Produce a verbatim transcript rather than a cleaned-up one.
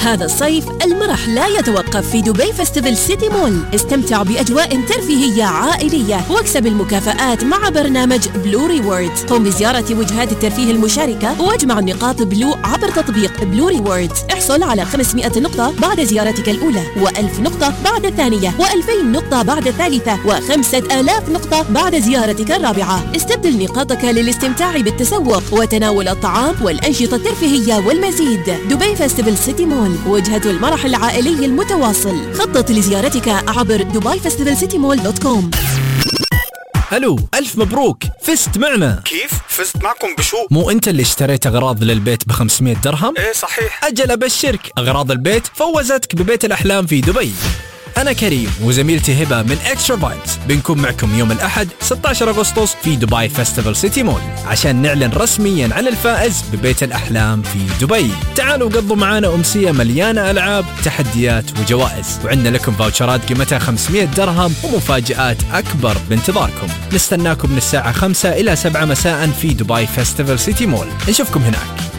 هذا الصيف المرح لا يتوقف في دبي فيستيفال سيتي مول. استمتع بأجواء ترفيهية عائلية واكسب المكافآت مع برنامج بلو ريورد. قم بزيارة وجهات الترفيه المشاركة واجمع نقاط بلو عبر تطبيق بلو ريورد. احصل على خمسمائة نقطة بعد زيارتك الأولى، وألف نقطة بعد الثانية، وألفين نقطة بعد الثالثة، وخمسة آلاف نقطة بعد زيارتك الرابعة. استبدل نقاطك للاستمتاع بالتسوق وتناول الطعام والأنشطة الترفيهية والمزيد. دبي فيستيفال سيتي مول، وجهة المرح العائلي المتواصل. خطط لزيارتك عبر دبي فيستيفال سيتي مول دوت كوم. الو، الف مبروك، فزت معنا. كيف؟ فزت معكم بشو؟ مو انت اللي اشتريت اغراض للبيت ب خمسمائة درهم؟ ايه صحيح. اجل ابشرك، اغراض البيت فوزتك ببيت الاحلام في دبي. أنا كريم وزميلتي هبة من إكسترا فايبس بنكون معكم يوم الأحد ستة عشر أغسطس في دبي فيستيفال سيتي مول عشان نعلن رسميا عن الفائز ببيت الأحلام في دبي. تعالوا قضوا معانا أمسية مليانة ألعاب، تحديات وجوائز، وعندنا لكم فاوتشرات قيمتها خمسمائة درهم ومفاجآت أكبر بانتظاركم. نستناكم من الساعة خمسة إلى سبعة مساء في دبي فيستيفال سيتي مول. نشوفكم هناك.